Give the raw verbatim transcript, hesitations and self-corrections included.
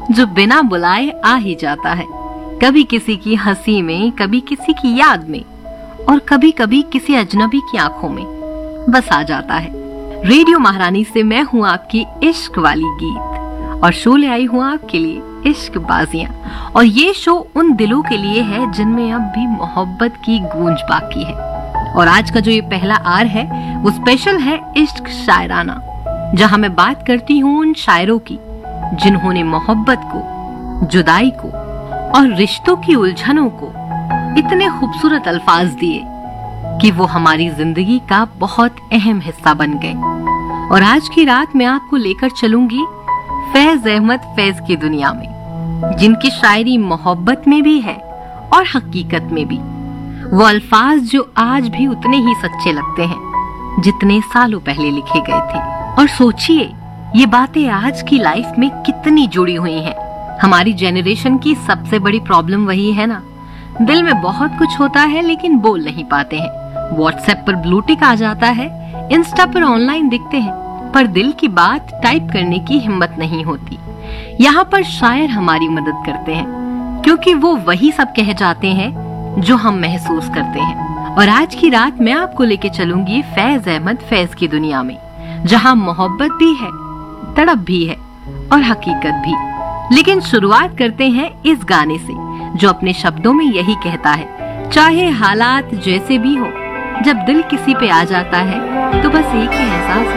जो बिना बुलाए आ ही जाता है, कभी किसी की हंसी में, कभी किसी की याद में, और कभी कभी किसी अजनबी की आंखों में बस आ जाता है। रेडियो महारानी से मैं हूँ आपकी इश्क वाली गीत, और शो ले आई हूँ आपके लिए इश्क बाजियां। और ये शो उन दिलों के लिए है जिनमें अब भी मोहब्बत की गूंज बाकी है। और आज का जो ये पहला आर है वो स्पेशल है इश्क शायराना, जहां मैं बात करती हूँ उन शायरों की जिन्होंने मोहब्बत को, जुदाई को और रिश्तों की उलझनों को इतने खूबसूरत अल्फाज दिए कि वो हमारी जिंदगी का बहुत अहम हिस्सा बन गए। और आज की रात मैं आपको लेकर चलूंगी फैज अहमद फैज की दुनिया में, जिनकी शायरी मोहब्बत में भी है और हकीकत में भी। वो अल्फाज जो आज भी उतने ही सच्चे लगते हैं जितने सालों पहले लिखे गए थे। और सोचिए, ये बातें आज की लाइफ में कितनी जुड़ी हुई हैं। हमारी जेनरेशन की सबसे बड़ी प्रॉब्लम वही है ना, दिल में बहुत कुछ होता है लेकिन बोल नहीं पाते हैं। व्हाट्सएप पर ब्लू टिक आ जाता है, इंस्टा पर ऑनलाइन दिखते हैं, पर दिल की बात टाइप करने की हिम्मत नहीं होती। यहाँ पर शायर हमारी मदद करते हैं, क्योंकि वो वही सब कह जाते हैं जो हम महसूस करते हैं। और आज की रात मैं आपको लेके चलूंगी फैज अहमद फैज की दुनिया में, जहाँ मोहब्बत भी है, तड़प भी है और हकीकत भी। लेकिन शुरुआत करते हैं इस गाने से, जो अपने शब्दों में यही कहता है, चाहे हालात जैसे भी हो, जब दिल किसी पे आ जाता है तो बस एक ही एहसास